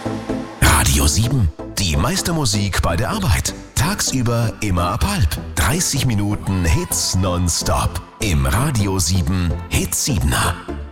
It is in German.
Radio 7. Die meiste Musik bei der Arbeit. Tagsüber immer ab halb. 30 Minuten Hits nonstop. Im Radio 7 Hit 7er.